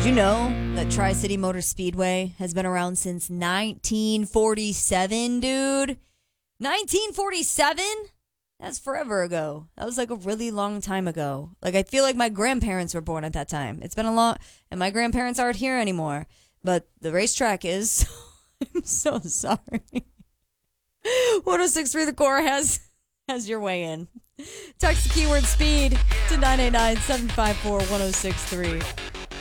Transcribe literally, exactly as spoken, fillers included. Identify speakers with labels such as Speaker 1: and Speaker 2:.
Speaker 1: you know that Tri-City Motor Speedway has been around since nineteen forty-seven, dude? nineteen forty-seven? That's forever ago. That was like a really long time ago. Like, I feel like my grandparents were born at that time. It's been a long... And my grandparents aren't here anymore. But the racetrack is. I'm so sorry. one oh six point three The Core has, has your way in. Text the keyword speed to nine eight nine, seven five four, one oh six three.